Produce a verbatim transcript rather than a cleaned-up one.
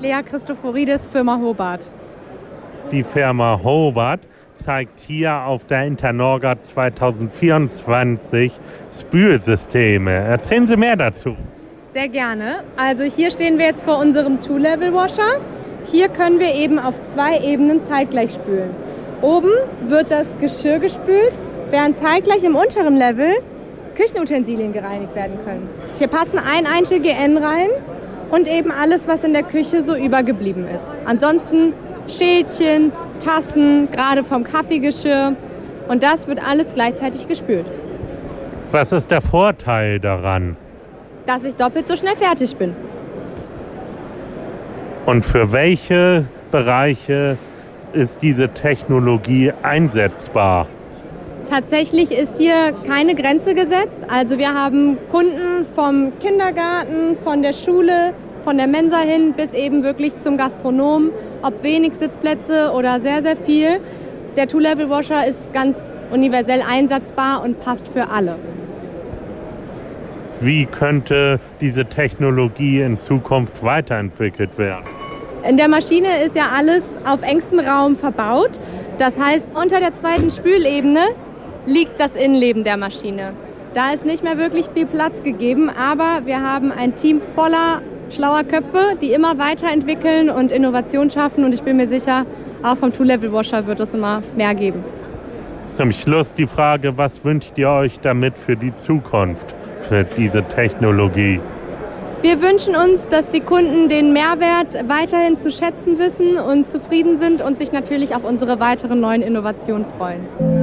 Lea Christoforidis, Firma Hobart. Die Firma Hobart zeigt hier auf der Internorga zwanzig vierundzwanzig Spülsysteme. Erzählen Sie mehr dazu. Sehr gerne. Also hier stehen wir jetzt vor unserem Two-Level-Washer. Hier können wir eben auf zwei Ebenen zeitgleich spülen. Oben wird das Geschirr gespült, während zeitgleich im unteren Level Küchenutensilien gereinigt werden können. Hier passen ein Einzel-G N rein und eben alles, was in der Küche so übergeblieben ist. Ansonsten Schälchen, Tassen, gerade vom Kaffeegeschirr. Und das wird alles gleichzeitig gespült. Was ist der Vorteil daran? Dass ich doppelt so schnell fertig bin. Und für welche Bereiche ist diese Technologie einsetzbar? Tatsächlich ist hier keine Grenze gesetzt. Also wir haben Kunden vom Kindergarten, von der Schule, von der Mensa hin bis eben wirklich zum Gastronomen. Ob wenig Sitzplätze oder sehr, sehr viel. Der Two-Level-Washer ist ganz universell einsetzbar und passt für alle. Wie könnte diese Technologie in Zukunft weiterentwickelt werden? In der Maschine ist ja alles auf engstem Raum verbaut. Das heißt, unter der zweiten Spülebene liegt das Innenleben der Maschine. Da ist nicht mehr wirklich viel Platz gegeben, aber wir haben ein Team voller schlauer Köpfe, die immer weiterentwickeln und Innovation schaffen. Und ich bin mir sicher, auch vom Two-Level-Washer wird es immer mehr geben. Zum Schluss die Frage, was wünscht ihr euch damit für die Zukunft, für diese Technologie? Wir wünschen uns, dass die Kunden den Mehrwert weiterhin zu schätzen wissen und zufrieden sind und sich natürlich auf unsere weiteren neuen Innovationen freuen.